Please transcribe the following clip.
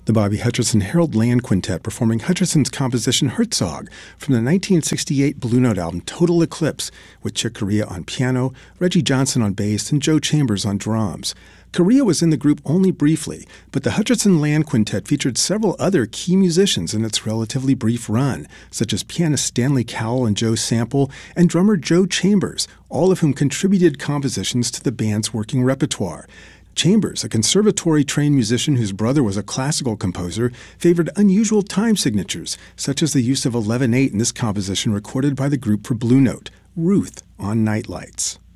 The Bobby Hutcherson Harold Land Quintet performing Hutcherson's composition Herzog from the 1968 Blue Note album Total Eclipse, with Chick Corea on piano, Reggie Johnson on bass, and Joe Chambers on drums. Corea was in the group only briefly, but the Hutcherson Land Quintet featured several other key musicians in its relatively brief run, such as pianist Stanley Cowell and Joe Sample, and drummer Joe Chambers, all of whom contributed compositions to the band's working repertoire. Chambers, a conservatory-trained musician whose brother was a classical composer, favored unusual time signatures, such as the use of 11/8 in this composition recorded by the group for Blue Note, Ruth on Night Lights.